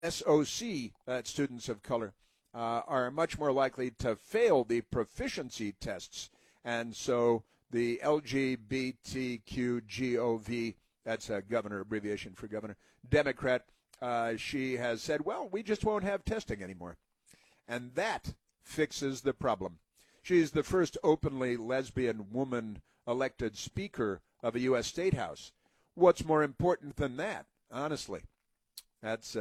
SOC students of color are much more likely to fail the proficiency tests. And so the LGBTQGOV, that's a governor, abbreviation for governor, Democrat, she has said, well, we just won't have testing anymore. And that fixes the problem. She's the first openly lesbian woman elected speaker of a U.S. State House. What's more important than that, honestly? That's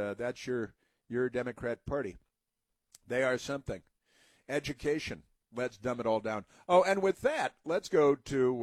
your Democrat Party. They are something. Education. Let's dumb it all down. Oh, and with that, let's go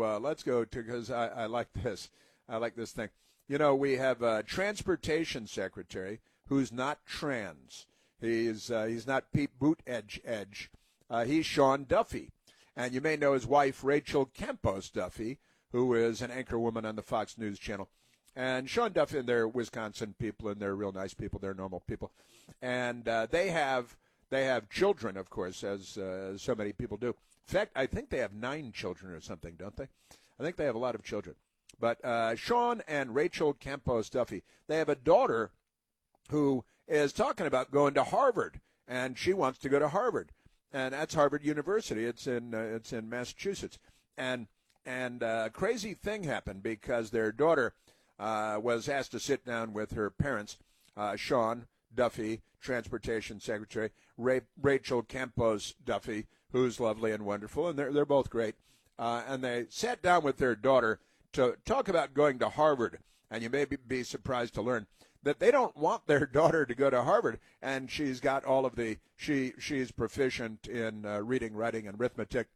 to because I like this. I like this thing. You know, we have a transportation secretary who's not trans. He's not Pete Buttigieg. He's Sean Duffy, and you may know his wife Rachel Campos Duffy, who is an anchor woman on the Fox News channel. And Sean Duffy, and they're Wisconsin people, and they're real nice people. They're normal people, and they have children, of course, as so many people do. In fact, I think they have 9 children or something, don't they? I think they have a lot of children. But Sean and Rachel Campos Duffy, they have a daughter who is talking about going to Harvard, and she wants to go to Harvard, and that's Harvard University. It's in Massachusetts, and a crazy thing happened because their daughter was asked to sit down with her parents, Sean Duffy, Transportation Secretary, Rachel Campos Duffy, who's lovely and wonderful, and they're both great, and they sat down with their daughter to talk about going to Harvard, and you may be surprised to learn that they don't want their daughter to go to Harvard, and she's got all of she's proficient in reading, writing, and arithmetic.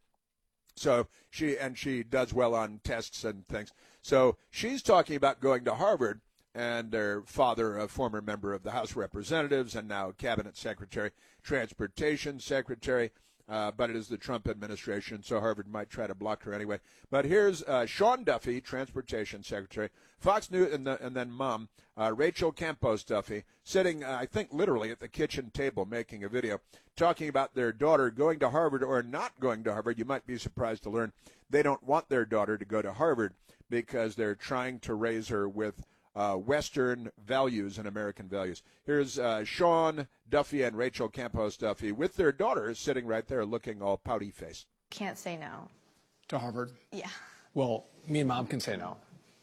So she does well on tests and things. So she's talking about going to Harvard, and their father, a former member of the House of Representatives and now Cabinet Secretary, Transportation Secretary, but it is the Trump administration, so Harvard might try to block her anyway. But here's Sean Duffy, Transportation Secretary, Fox News, and then Mom, Rachel Campos Duffy, sitting, I think, literally at the kitchen table making a video, talking about their daughter going to Harvard or not going to Harvard. You might be surprised to learn they don't want their daughter to go to Harvard because they're trying to raise her with Western values and American values. Here's Sean Duffy and Rachel Campos Duffy with their daughter sitting right there looking all pouty-faced. Can't say no. To Harvard? Yeah. Well, me and Mom can say no.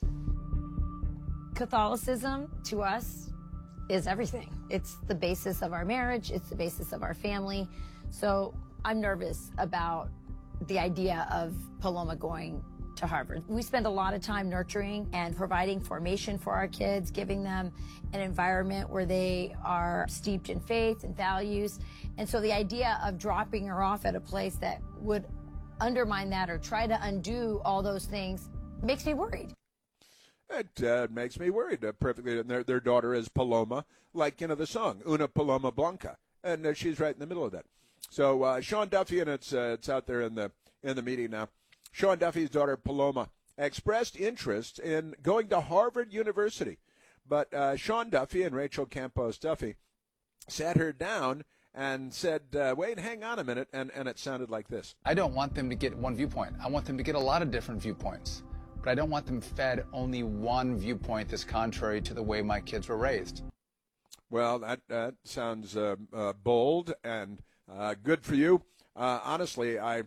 Catholicism, to us, is everything. It's the basis of our marriage. It's the basis of our family. So I'm nervous about the idea of Paloma going to Harvard. We spend a lot of time nurturing and providing formation for our kids, giving them an environment where they are steeped in faith and values. And so the idea of dropping her off at a place that would undermine that or try to undo all those things makes me worried. It makes me worried perfectly. And their daughter is Paloma, like, the song, Una Paloma Blanca. And she's right in the middle of that. So Sean Duffy, and it's out there in the meeting now. Sean Duffy's daughter, Paloma, expressed interest in going to Harvard University. But Sean Duffy and Rachel Campos Duffy sat her down and said, wait, hang on a minute, and it sounded like this. I don't want them to get one viewpoint. I want them to get a lot of different viewpoints. But I don't want them fed only one viewpoint that's contrary to the way my kids were raised. Well, that sounds bold and good for you. Honestly, I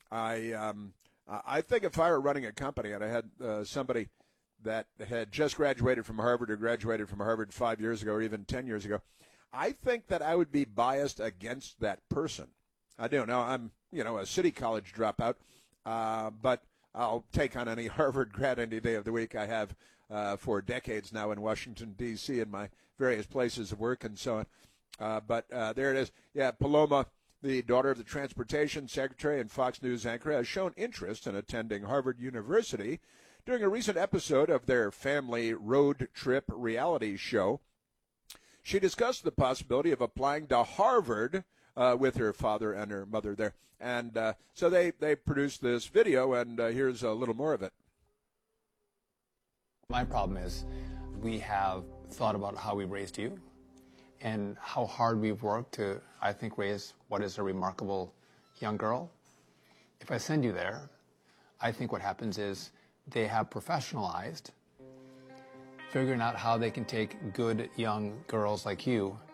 think if I were running a company and I had somebody that had just graduated from Harvard or graduated from Harvard 5 years ago or even 10 years ago, I think that I would be biased against that person. I don't know. I'm, a city college dropout, but I'll take on any Harvard grad any day of the week. I have for decades now in Washington, D.C. in my various places of work and so on. But there it is. Yeah, Paloma, the daughter of the Transportation Secretary and Fox News anchor, has shown interest in attending Harvard University during a recent episode of their family road trip reality show. She discussed the possibility of applying to Harvard with her father and her mother there. And so they produced this video, and here's a little more of it. My problem is we have thought about how we raised you and how hard we've worked to, I think, raise what is a remarkable young girl. If I send you there, I think what happens is they have professionalized figuring out how they can take good young girls like you